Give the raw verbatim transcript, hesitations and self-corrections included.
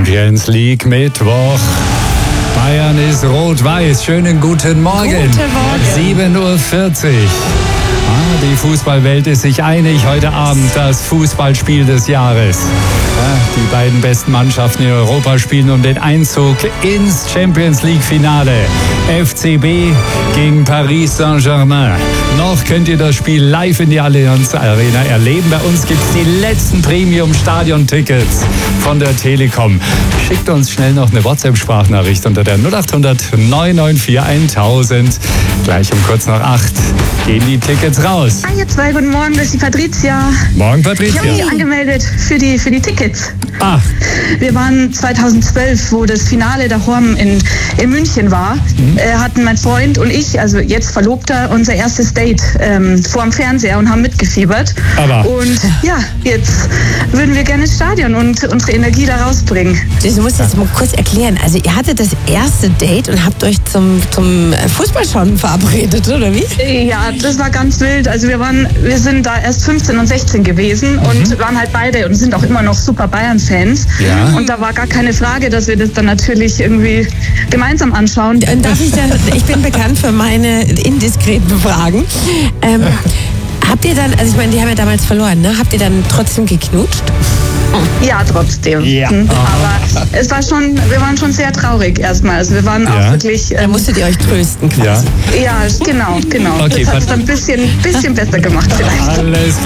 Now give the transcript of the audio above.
Champions League Mittwoch. Bayern ist rot-weiß. Schönen guten Morgen. Guten Morgen. sieben Uhr vierzig. Ah, die Fußballwelt ist sich einig. Heute Abend das Fußballspiel des Jahres. Ja, die beiden besten Mannschaften in Europa spielen um den Einzug ins Champions League Finale. F C B gegen Paris Saint-Germain. Noch könnt ihr das Spiel live in die Allianz Arena erleben. Bei uns gibt es die letzten Premium-Stadion-Tickets von der Telekom. Schickt uns schnell noch eine WhatsApp-Sprachnachricht unter der null acht hundert neun neun vier tausend. Gleich um kurz nach acht gehen die Tickets raus. Hi ihr zwei, guten Morgen, das ist die Patricia. Morgen, Ich habe Patricia. mich angemeldet für die, für die Tickets. Ah, Wir waren zweitausendzwölf, wo das Finale der Horm in, in München war, Mhm. äh, hatten mein Freund und ich, also jetzt Verlobter, unser erstes Date ähm, vor dem Fernseher und haben mitgefiebert. Aber. Und ja, jetzt würden wir gerne ins Stadion und unsere Energie da rausbringen. Du musst jetzt mal kurz erklären. Also ihr hattet das erste Date und habt euch zum, zum Fußballschauen verabredet, oder wie? Ja, das war ganz wild. Also wir waren, wir sind da erst fünfzehn und sechzehn gewesen und waren halt beide und sind auch immer noch super Bayern-Fans. Ja. Und da war gar keine Frage, dass wir das dann natürlich irgendwie gemeinsam anschauen. Und darf ich, da, ich bin bekannt für meine indiskreten Fragen. Ähm, habt ihr dann, also ich meine, die haben ja damals verloren, ne? Habt ihr dann trotzdem geknutscht? Ja, trotzdem. Ja. Mhm. Aber es war schon, wir waren schon sehr traurig erstmal. Also wir waren Ja. auch wirklich. Da Ähm, musstet ihr euch trösten quasi. ja. ja, genau, genau. Okay, das hat es Pat- dann ein bisschen, bisschen besser gemacht vielleicht. Alles klar.